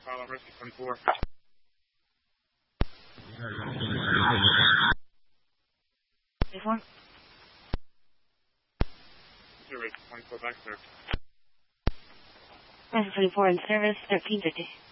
Follow Rescue 24. 24. 24 back, sir. Rescue 24 in service, 1350.